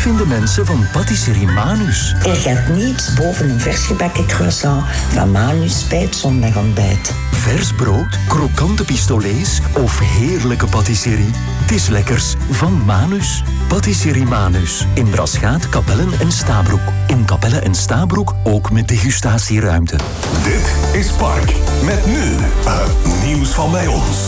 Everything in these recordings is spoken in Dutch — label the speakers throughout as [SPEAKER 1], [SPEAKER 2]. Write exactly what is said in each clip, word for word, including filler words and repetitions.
[SPEAKER 1] vinden mensen van Patisserie Manus.
[SPEAKER 2] Er gaat niets boven een versgebakken croissant van Manus bij het zondagontbijt.
[SPEAKER 1] Vers brood, krokante pistolets of heerlijke patisserie. Het is lekkers van Manus. Patisserie Manus. In Braschaat, Kapellen en Stabroek. In Kapellen en Stabroek ook met degustatieruimte.
[SPEAKER 3] Dit is Park. Met nu het nieuws van bij ons.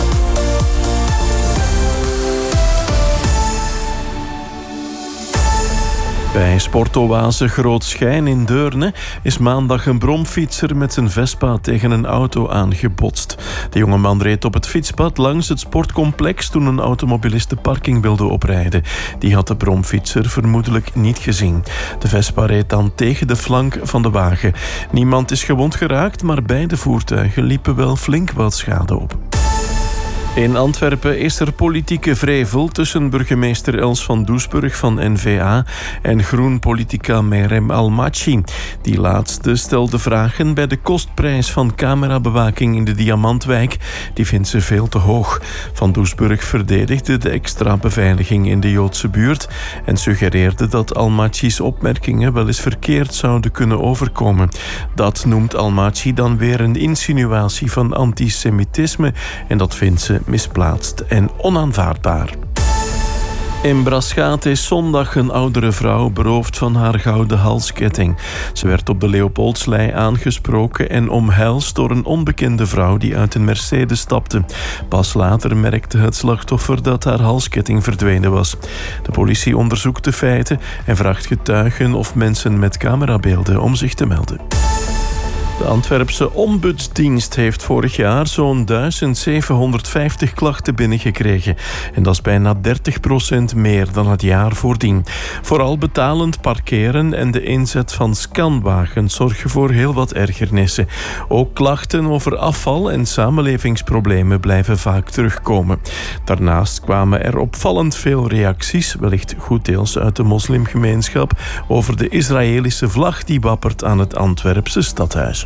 [SPEAKER 4] Bij Sportoase Groot Schijn in Deurne is maandag een bromfietser met zijn Vespa tegen een auto aangebotst. De jongeman reed op het fietspad langs het sportcomplex toen een automobilist de parking wilde oprijden. Die had de bromfietser vermoedelijk niet gezien. De Vespa reed dan tegen de flank van de wagen. Niemand is gewond geraakt, maar beide voertuigen liepen wel flink wat schade op. In Antwerpen is er politieke wrevel tussen burgemeester Els van Doesburg van N V A en groen-politica Merem Almachi. Die laatste stelde vragen bij de kostprijs van camerabewaking in de Diamantwijk. Die vindt ze veel te hoog. Van Doesburg verdedigde de extra beveiliging in de Joodse buurt en suggereerde dat Almachi's opmerkingen wel eens verkeerd zouden kunnen overkomen. Dat noemt Almachi dan weer een insinuatie van antisemitisme en dat vindt ze misplaatst en onaanvaardbaar. In Braschaat is zondag een oudere vrouw beroofd van haar gouden halsketting. Ze werd op de Leopoldslei aangesproken en omhelst door een onbekende vrouw die uit een Mercedes stapte. Pas later merkte het slachtoffer dat haar halsketting verdwenen was. De politie onderzoekt de feiten en vraagt getuigen of mensen met camerabeelden om zich te melden. De Antwerpse ombudsdienst heeft vorig jaar zo'n duizend zevenhonderdvijftig klachten binnengekregen. En dat is bijna dertig procent meer dan het jaar voordien. Vooral betalend parkeren en de inzet van scanwagens zorgen voor heel wat ergernissen. Ook klachten over afval en samenlevingsproblemen blijven vaak terugkomen. Daarnaast kwamen er opvallend veel reacties, wellicht goed deels uit de moslimgemeenschap, over de Israëlische vlag die wappert aan het Antwerpse stadhuis.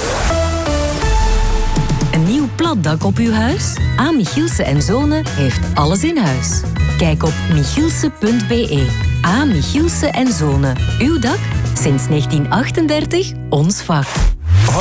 [SPEAKER 5] Een nieuw platdak op uw huis? A. Michielsen en Zonen heeft alles in huis. Kijk op michielsen punt b e. A. Michielsen en Zonen. Uw dak? Sinds negentien achtendertig ons vak.